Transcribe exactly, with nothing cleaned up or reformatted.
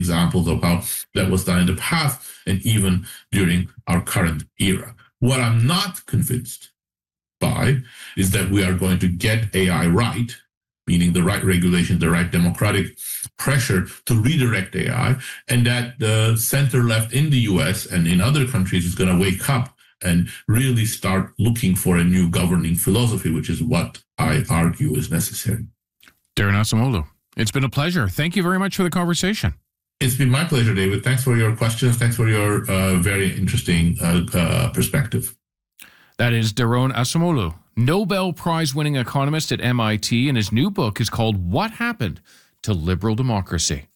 examples of how that was done in the past and even during our current era. What I'm not convinced by is that we are going to get A I right, meaning the right regulation, the right democratic pressure to redirect A I, and that the center left in the U S and in other countries is going to wake up and really start looking for a new governing philosophy, which is what I argue is necessary. Daron Acemoglu, it's been a pleasure. Thank you very much for the conversation. It's been my pleasure, David. Thanks for your questions. Thanks for your uh, very interesting uh, uh, perspective. That is Daron Acemoglu, Nobel Prize-winning economist at M I T, and his new book is called What Happened to Liberal Democracy?